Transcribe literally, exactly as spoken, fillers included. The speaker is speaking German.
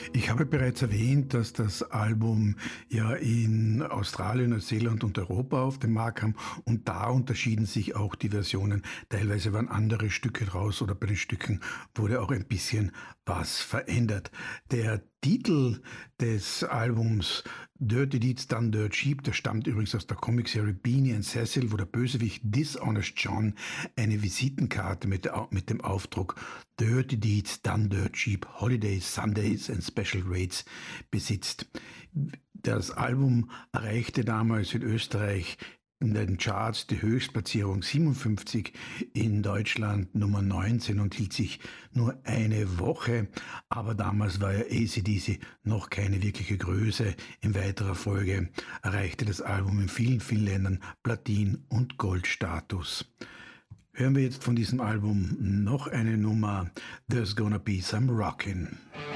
Ich habe bereits erwähnt, dass das Album ja in Australien, Neuseeland und Europa auf den Markt kam und da unterschieden sich auch die Versionen. Teilweise waren andere Stücke draus oder bei den Stücken wurde auch ein bisschen was verändert. Der Titel des Albums Dirty Deeds Done Dirt Cheap, der stammt übrigens aus der Comicserie Beanie and Cecil, wo der Bösewicht Dishonest John eine Visitenkarte mit, der, mit dem Aufdruck Dirty Deeds Done Dirt Cheap, Holidays, Sundays and Special Rates besitzt. Das Album erreichte damals in Österreich in den Charts die Höchstplatzierung siebenundfünfzig, in Deutschland Nummer neunzehn und hielt sich nur eine Woche. Aber damals war ja A C D C noch keine wirkliche Größe. In weiterer Folge erreichte das Album in vielen, vielen Ländern Platin- und Goldstatus. Hören wir jetzt von diesem Album noch eine Nummer, There's Gonna Be Some Rockin'.